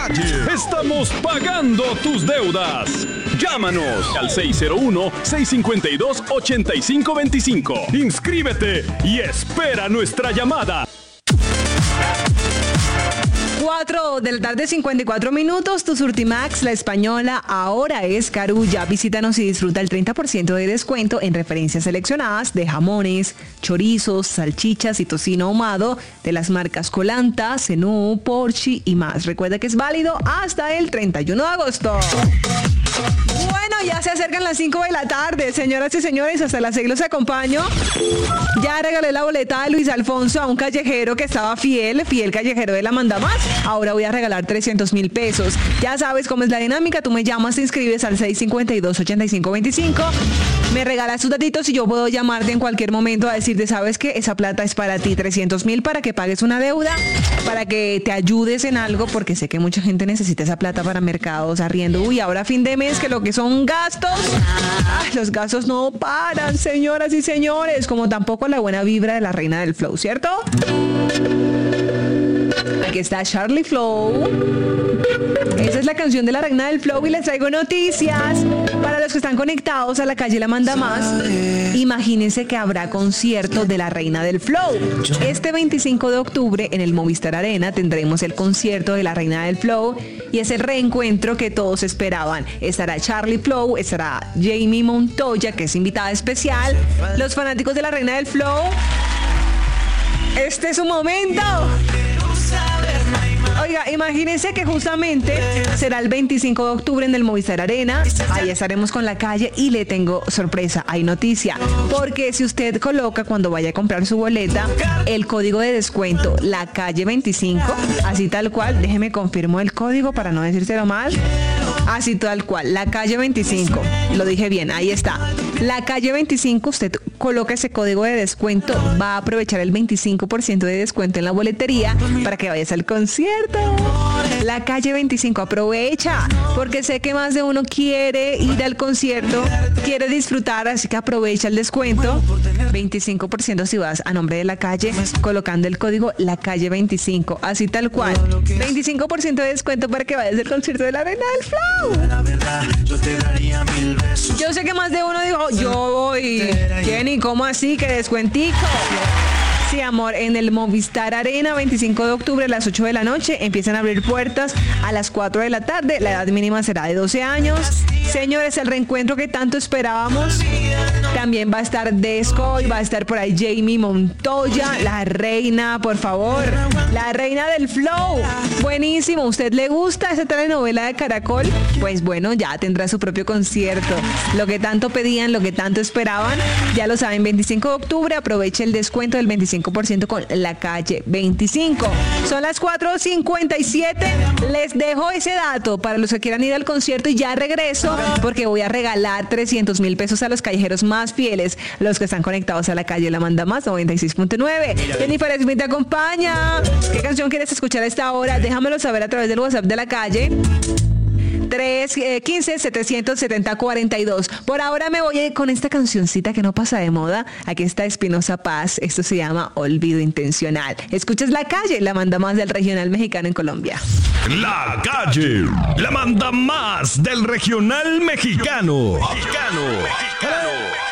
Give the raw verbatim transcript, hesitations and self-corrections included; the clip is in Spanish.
calle. Estamos pagando tus deudas. Llámanos al seis cero uno, seis cinco dos, ocho cinco dos cinco. Inscríbete y espera nuestra llamada. cuatro de la tarde, cincuenta y cuatro minutos. Tu Surtimax, la española, ahora es Carulla. Visítanos y disfruta el treinta por ciento de descuento en referencias seleccionadas de jamones, chorizos, salchichas y tocino ahumado de las marcas Colanta, Zenú, Porchi y más. Recuerda que es válido hasta el treinta y uno de agosto. Bueno, ya se acercan las cinco de la tarde, señoras y señores, hasta las seis los acompaño. Ya regalé la boleta de Luis Alfonso a un callejero que estaba fiel, fiel callejero de la Mandamás. Ahora voy a regalar trescientos mil pesos. Ya sabes cómo es la dinámica, tú me llamas, te inscribes al seis cinco dos, ocho cinco dos cinco. Me regalas tus datitos y yo puedo llamarte en cualquier momento a decirte, ¿sabes qué? Esa plata es para ti, trescientos mil para que pagues una deuda, para que te ayudes en algo, porque sé que mucha gente necesita esa plata para mercados, arriendo. Uy, ahora fin de mes, que lo que son gastos, ay, los gastos no paran, señoras y señores, como tampoco la buena vibra de la reina del flow, ¿cierto? Aquí está Charlie Flow. Esa es la canción de la reina del flow y les traigo noticias para los que están conectados a la calle La Manda Más. Imagínense que habrá concierto de la reina del flow. Este veinticinco de octubre en el Movistar Arena tendremos el concierto de la reina del flow y es el reencuentro que todos esperaban. Estará Charlie Flow, estará Jamie Montoya, que es invitada especial. Los fanáticos de la reina del flow, este es su momento. Oiga, imagínense que justamente será el veinticinco de octubre en el Movistar Arena. Ahí estaremos con La Calle y le tengo sorpresa, hay noticia. Porque si usted coloca cuando vaya a comprar su boleta el código de descuento La Calle veinticinco, así tal cual, déjeme confirmo el código para no decírselo mal. Así tal cual, La Calle veinticinco. Lo dije bien, ahí está. La Calle veinticinco, usted coloca ese código de descuento, va a aprovechar el veinticinco por ciento de descuento en la boletería para que vayas al concierto. La Calle veinticinco, aprovecha, porque sé que más de uno quiere ir al concierto, quiere disfrutar, así que aprovecha el descuento. veinticinco por ciento si vas a nombre de La Calle, colocando el código La Calle veinticinco, así tal cual. veinticinco por ciento de descuento para que vayas al concierto de la reina del flow. Yo sé que más de uno dijo, yo voy. Jenny, ¿cómo así? ¿Qué descuentico? Sí, amor, en el Movistar Arena, veinticinco de octubre a las ocho de la noche, empiezan a abrir puertas a las cuatro de la tarde. La edad mínima será de doce años. Señores, el reencuentro que tanto esperábamos. También va a estar Desco y va a estar por ahí Jamie Montoya, la reina, por favor, la reina del flow. Buenísimo, ¿usted le gusta esa telenovela de Caracol? Pues bueno, ya tendrá su propio concierto. Lo que tanto pedían, lo que tanto esperaban, ya lo saben, veinticinco de octubre, aproveche el descuento del veinticinco por ciento con La Calle veinticinco. Son las cuatro cincuenta y siete. Les dejo ese dato para los que quieran ir al concierto y ya regreso porque voy a regalar trescientos mil pesos a los callejeros más fieles, los que están conectados a La Calle La Manda Más noventa y seis punto nueve. Jennifer Smith te acompaña. ¿Qué canción quieres escuchar a esta hora? Déjamelo saber a través del WhatsApp de La Calle. tres uno cinco, siete siete cero, cuatro dos. Por ahora me voy con esta cancioncita que no pasa de moda. Aquí está Espinosa Paz. Esto se llama Olvido Intencional. Escuchas La Calle, la manda más del regional mexicano en Colombia. La Calle, la manda más del regional mexicano. Mexicano, mexicano.